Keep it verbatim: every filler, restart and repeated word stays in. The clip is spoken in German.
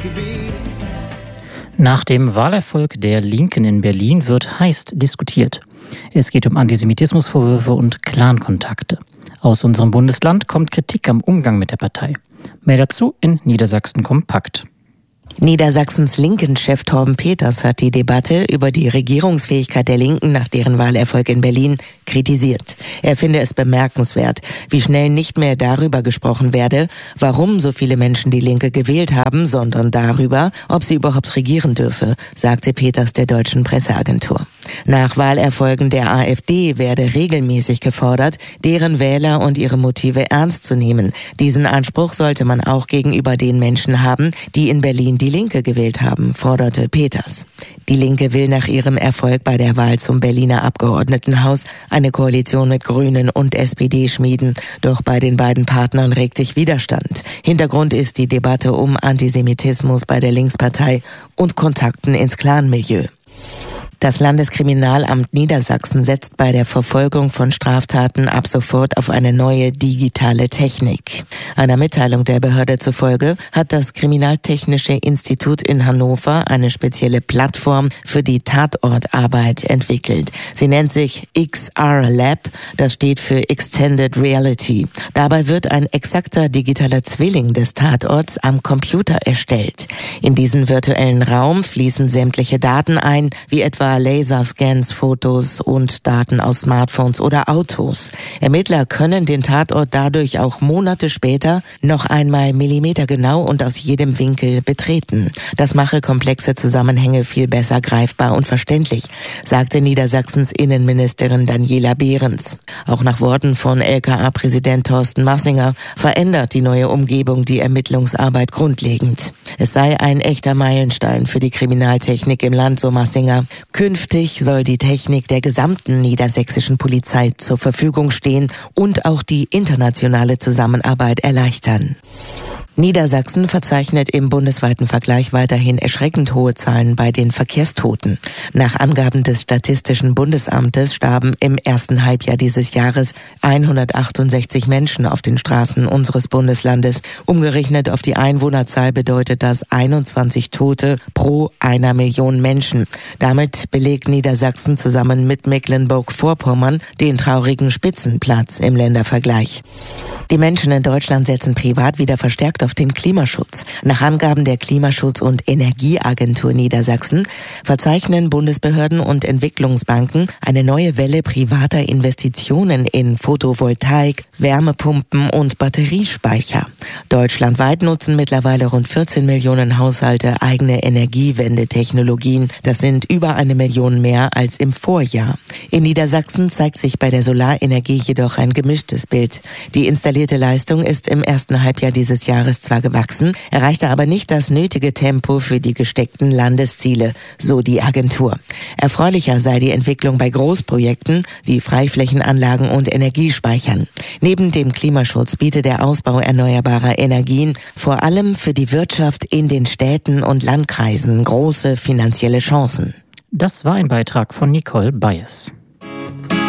Nach dem Wahlerfolg der Linken in Berlin wird heiß diskutiert. Es geht um Antisemitismusvorwürfe und Clankontakte. Aus unserem Bundesland kommt Kritik am Umgang mit der Partei. Mehr dazu in Niedersachsen kompakt. Niedersachsens Linken-Chef Torben Peters hat die Debatte über die Regierungsfähigkeit der Linken nach deren Wahlerfolg in Berlin kritisiert. Er finde es bemerkenswert, wie schnell nicht mehr darüber gesprochen werde, warum so viele Menschen die Linke gewählt haben, sondern darüber, ob sie überhaupt regieren dürfe, sagte Peters der deutschen Presseagentur. Nach Wahlerfolgen der AfD werde regelmäßig gefordert, deren Wähler und ihre Motive ernst zu nehmen. Diesen Anspruch sollte man auch gegenüber den Menschen haben, die in Berlin die Linke gewählt haben, forderte Peters. Die Linke will nach ihrem Erfolg bei der Wahl zum Berliner Abgeordnetenhaus eine Koalition mit Grünen und S P D schmieden. Doch bei den beiden Partnern regt sich Widerstand. Hintergrund ist die Debatte um Antisemitismus bei der Linkspartei und Kontakten ins Clanmilieu. Das Landeskriminalamt Niedersachsen setzt bei der Verfolgung von Straftaten ab sofort auf eine neue digitale Technik. Einer Mitteilung der Behörde zufolge hat das Kriminaltechnische Institut in Hannover eine spezielle Plattform für die Tatortarbeit entwickelt. Sie nennt sich X R Lab, das steht für Extended Reality. Dabei wird ein exakter digitaler Zwilling des Tatorts am Computer erstellt. In diesen virtuellen Raum fließen sämtliche Daten ein, wie etwa Laserscans, Fotos und Daten aus Smartphones oder Autos. Ermittler können den Tatort dadurch auch Monate später noch einmal millimetergenau und aus jedem Winkel betreten. Das mache komplexe Zusammenhänge viel besser greifbar und verständlich, sagte Niedersachsens Innenministerin Daniela Behrens. Auch nach Worten von L K A-Präsident Thorsten Massinger verändert die neue Umgebung die Ermittlungsarbeit grundlegend. Es sei ein echter Meilenstein für die Kriminaltechnik im Land, so Massinger. Künftig soll die Technik der gesamten niedersächsischen Polizei zur Verfügung stehen und auch die internationale Zusammenarbeit erleichtern. Niedersachsen verzeichnet im bundesweiten Vergleich weiterhin erschreckend hohe Zahlen bei den Verkehrstoten. Nach Angaben des Statistischen Bundesamtes starben im ersten Halbjahr dieses Jahres hundertachtundsechzig Menschen auf den Straßen unseres Bundeslandes. Umgerechnet auf die Einwohnerzahl bedeutet das einundzwanzig Tote pro einer Million Menschen. Damit belegt Niedersachsen zusammen mit Mecklenburg-Vorpommern den traurigen Spitzenplatz im Ländervergleich. Die Menschen in Deutschland setzen privat wieder verstärkt auf den Klimaschutz. Nach Angaben der Klimaschutz- und Energieagentur Niedersachsen verzeichnen Bundesbehörden und Entwicklungsbanken eine neue Welle privater Investitionen in Photovoltaik, Wärmepumpen und Batteriespeicher. Deutschlandweit nutzen mittlerweile rund vierzehn Millionen Haushalte eigene Energiewendetechnologien. Das sind über eine Million mehr als im Vorjahr. In Niedersachsen zeigt sich bei der Solarenergie jedoch ein gemischtes Bild. Die installierte Leistung ist im ersten Halbjahr dieses Jahres zwar gewachsen, erreichte aber nicht das nötige Tempo für die gesteckten Landesziele, so die Agentur. Erfreulicher sei die Entwicklung bei Großprojekten wie Freiflächenanlagen und Energiespeichern. Neben dem Klimaschutz bietet der Ausbau erneuerbarer Energien vor allem für die Wirtschaft in den Städten und Landkreisen große finanzielle Chancen. Das war ein Beitrag von Nicole Bayes.